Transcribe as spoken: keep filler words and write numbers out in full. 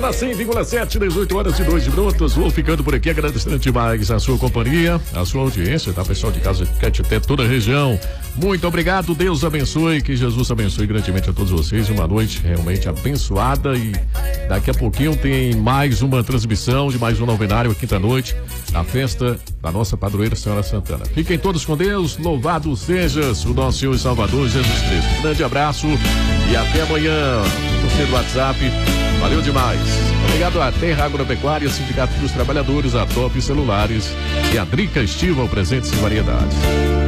na cem vírgula sete, dezoito horas e dois minutos. Vou ficando por aqui, agradecendo demais a sua companhia, a sua audiência, tá? Pessoal de casa de Caetité, toda a região. Muito obrigado, Deus abençoe, que Jesus abençoe grandemente a todos vocês. Uma noite realmente abençoada e daqui a pouquinho tem mais uma transmissão de mais um novenário, quinta-noite, na festa da nossa padroeira Senhora Santana. Fiquem todos com Deus, louvado sejas o nosso Senhor e Salvador Jesus Cristo. Um grande abraço e até amanhã. Você do WhatsApp, valeu demais. Obrigado à Terra Agropecuária, Sindicato dos Trabalhadores, a Top Celulares e a Drica Estival, presentes em variedades.